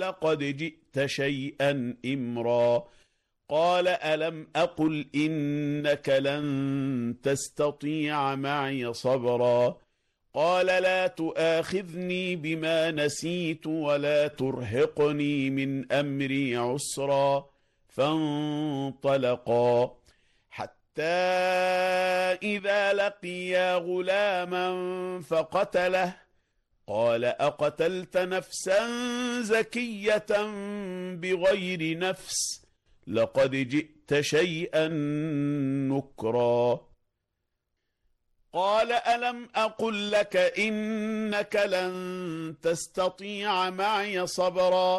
لقد جئت شيئا إمرا قال ألم أقل إنك لن تستطيع معي صبرا قال لا تؤاخذني بما نسيت ولا ترهقني من أمري عسرا فانطلقا حتى إذا لقيا غلاما فقتله قال أقتلت نفسا زكية بغير نفس لقد جئت شيئا نكرا قال ألم أقل لك إنك لن تستطيع معي صبرا